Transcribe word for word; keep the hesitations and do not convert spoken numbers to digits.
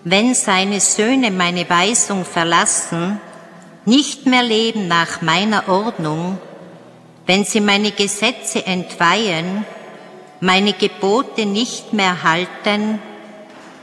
wenn seine Söhne meine Weisung verlassen, nicht mehr leben nach meiner Ordnung, wenn sie meine Gesetze entweihen, meine Gebote nicht mehr halten